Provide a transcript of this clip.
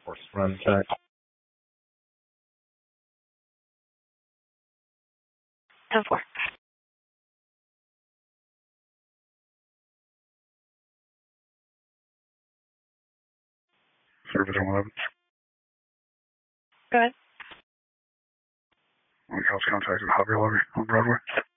Or run check. Ten four. Service 111. Go ahead. House contacted Hobby Lobby on Broadway.